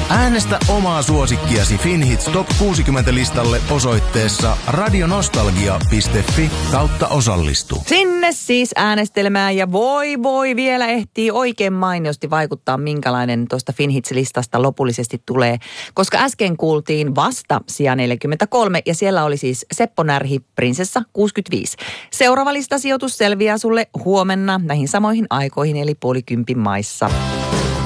Äänestä omaa suosikkiasi Finhits Top 60-listalle osoitteessa radionostalgia.fi/osallistu. Sinne siis äänestelmään ja voi vielä ehtii oikein mainiosti vaikuttaa, minkälainen tuosta Finhits-listasta lopullisesti tulee. Koska äsken kuultiin vasta sija 43 ja siellä oli siis Seppo Närhi, Prinsessa 65. Seuraava listasijoitus selviää sulle huomenna näihin samoihin aikoihin eli puolikympin maissa.